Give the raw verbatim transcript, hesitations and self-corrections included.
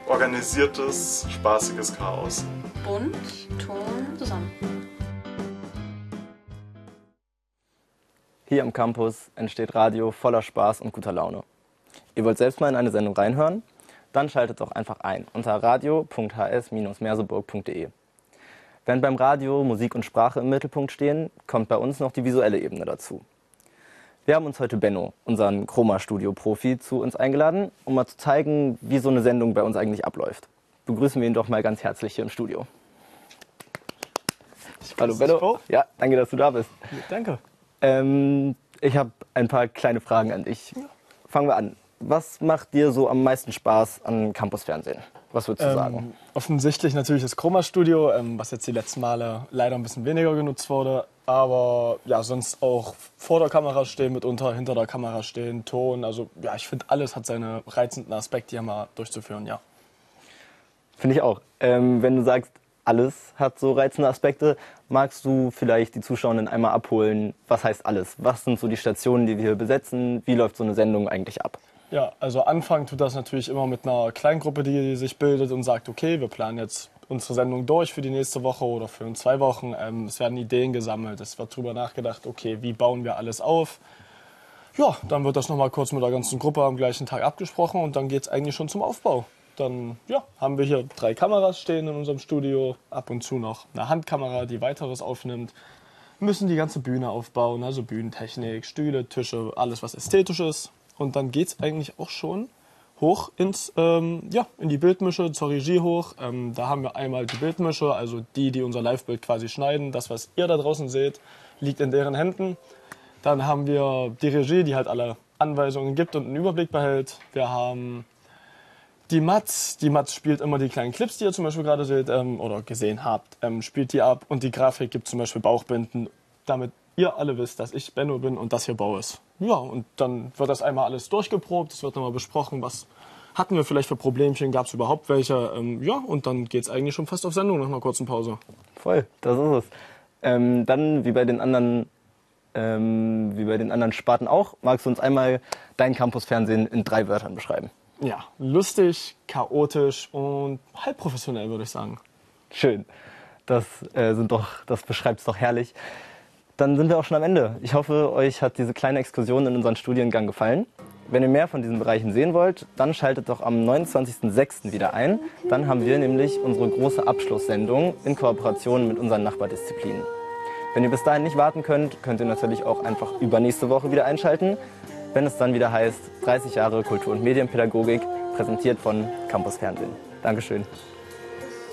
organisiertes, spaßiges Chaos. Bunt, Ton, zusammen. Hier am Campus entsteht Radio voller Spaß und guter Laune. Ihr wollt selbst mal in eine Sendung reinhören? Dann schaltet doch einfach ein unter radio punkt h s bindestrich merseburg punkt de. Während beim Radio Musik und Sprache im Mittelpunkt stehen, kommt bei uns noch die visuelle Ebene dazu. Wir haben uns heute Benno, unseren Chroma-Studio-Profi, zu uns eingeladen, um mal zu zeigen, wie so eine Sendung bei uns eigentlich abläuft. Begrüßen wir ihn doch mal ganz herzlich hier im Studio. Hallo Benno. Ja, danke, dass du da bist. Danke. Ähm, ich habe ein paar kleine Fragen an dich. Fangen wir an. Was macht dir so am meisten Spaß an Campusfernsehen? Was würdest du ähm, sagen? Offensichtlich natürlich das Chroma-Studio, ähm, was jetzt die letzten Male leider ein bisschen weniger genutzt wurde. Aber ja, sonst auch vor der Kamera stehen, mitunter hinter der Kamera stehen, Ton. Also ja, ich finde, alles hat seine reizenden Aspekte hier mal durchzuführen, ja. Finde ich auch. Ähm, wenn du sagst, alles hat so reizende Aspekte, magst du vielleicht die Zuschauerinnen einmal abholen? Was heißt alles? Was sind so die Stationen, die wir hier besetzen? Wie läuft so eine Sendung eigentlich ab? Ja, also anfangen tut das natürlich immer mit einer Kleingruppe, die sich bildet und sagt, okay, wir planen jetzt unsere Sendung durch für die nächste Woche oder für in zwei Wochen. Ähm, es werden Ideen gesammelt, es wird darüber nachgedacht, okay, wie bauen wir alles auf. Ja, dann wird das nochmal kurz mit der ganzen Gruppe am gleichen Tag abgesprochen und dann geht es eigentlich schon zum Aufbau. Dann ja, haben wir hier drei Kameras stehen in unserem Studio, ab und zu noch eine Handkamera, die weiteres aufnimmt. Wir müssen die ganze Bühne aufbauen, also Bühnentechnik, Stühle, Tische, alles was ästhetisch ist. Und dann geht es eigentlich auch schon hoch ins, ähm, ja, in die Bildmische, zur Regie hoch. Ähm, da haben wir einmal die Bildmische, also die, die unser Live-Bild quasi schneiden. Das, was ihr da draußen seht, liegt in deren Händen. Dann haben wir die Regie, die halt alle Anweisungen gibt und einen Überblick behält. Wir haben die Matz. Die Matz spielt immer die kleinen Clips, die ihr zum Beispiel gerade seht ähm, oder gesehen habt, ähm, spielt die ab. Und die Grafik gibt zum Beispiel Bauchbinden, damit ihr alle wisst, dass ich Benno bin und das hier Bau ist. Ja, und dann wird das einmal alles durchgeprobt, es wird nochmal besprochen, was hatten wir vielleicht für Problemchen, gab es überhaupt welche. Ähm, ja, und dann geht es eigentlich schon fast auf Sendung nach einer kurzen Pause. Voll, das ist es. Ähm, dann, wie bei den anderen, ähm, wie bei den anderen Sparten auch, magst du uns einmal dein Campusfernsehen in drei Wörtern beschreiben? Ja, lustig, chaotisch und halb professionell, würde ich sagen. Schön, das, äh, sind doch, das beschreibt es doch herrlich. Dann sind wir auch schon am Ende. Ich hoffe, euch hat diese kleine Exkursion in unseren Studiengang gefallen. Wenn ihr mehr von diesen Bereichen sehen wollt, dann schaltet doch am neunundzwanzigsten sechsten wieder ein. Dann haben wir nämlich unsere große Abschlusssendung in Kooperation mit unseren Nachbardisziplinen. Wenn ihr bis dahin nicht warten könnt, könnt ihr natürlich auch einfach übernächste Woche wieder einschalten, wenn es dann wieder heißt dreißig Jahre Kultur- und Medienpädagogik, präsentiert von Campus Fernsehen. Dankeschön.